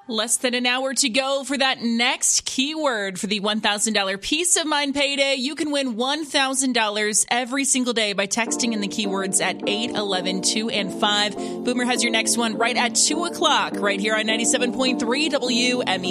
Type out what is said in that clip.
Less than an hour to go for that next keyword for the $1,000 Peace of Mind payday. You can win $1,000 every single day by texting in the keywords at 811 2 and 5. Boomer has your next one right at 2 o'clock right here on 97.3 WME.